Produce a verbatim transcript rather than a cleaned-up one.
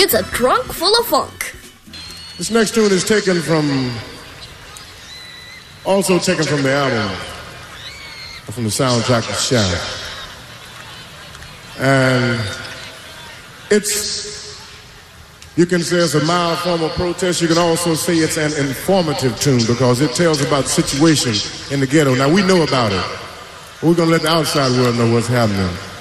It's a trunk full of funk. This next tune is taken from, also taken from the album, from the soundtrack to Shaft. And it's, you can say it's a mild form of protest. You can also say it's an informative tune because it tells about the situation in the ghetto. Now we know about it. We're going to let the outside world know what's happening.